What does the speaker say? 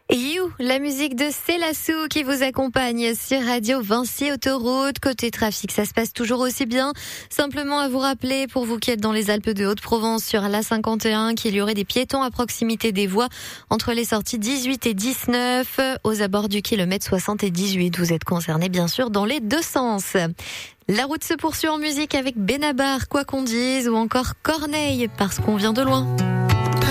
You, la musique de Célassou qui vous accompagne sur Radio Vinci Autoroute. Côté trafic, ça se passe toujours aussi bien. Simplement à vous rappeler, pour vous qui êtes dans les Alpes de Haute-Provence sur l'A51, qu'il y aurait des piétons à proximité des voies entre les sorties 18 et 19, aux abords du kilomètre 60 et 18. Vous êtes concernés bien sûr dans les deux sens. La route se poursuit en musique avec Benabar, quoi qu'on dise, ou encore Corneille, parce qu'on vient de loin.